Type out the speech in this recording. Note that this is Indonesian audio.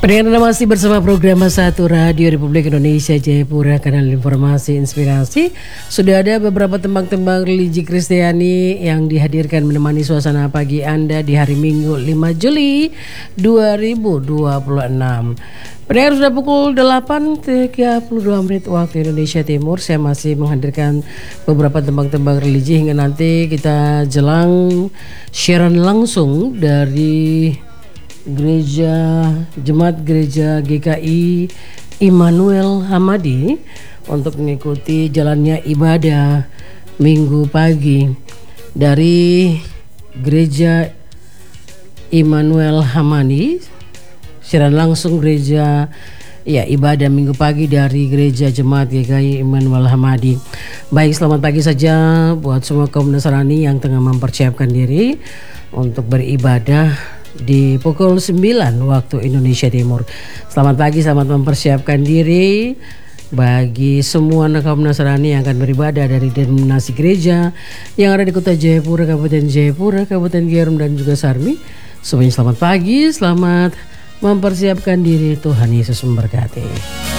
Pendengar Anda masih bersama program Satu Radio Republik Indonesia Jayapura, kanal informasi inspirasi. Sudah ada beberapa tembang-tembang religi Kristiani yang dihadirkan menemani suasana pagi Anda di hari Minggu 5 Juli 2026. Pendengar, sudah pukul 8.32 waktu Indonesia Timur. Saya masih menghadirkan beberapa tembang-tembang religi hingga nanti kita jelang siaran langsung dari Jemaat Gereja GKI Immanuel Hamadi untuk mengikuti jalannya ibadah Minggu pagi dari Gereja Immanuel Hamadi. Siaran langsung ibadah Minggu pagi dari Gereja Jemaat GKI Immanuel Hamadi. Baik, selamat pagi saja buat semua kaum Nasrani yang tengah mempersiapkan diri untuk beribadah di pukul 9 waktu Indonesia Timur. Selamat pagi, selamat mempersiapkan diri bagi semua kaum Nasrani yang akan beribadah dari denominasi gereja yang ada di Kota Jayapura, Kabupaten Jayapura, Kabupaten Giyarum dan juga Sarmi. Semuanya selamat pagi, selamat mempersiapkan diri. Tuhan Yesus memberkati.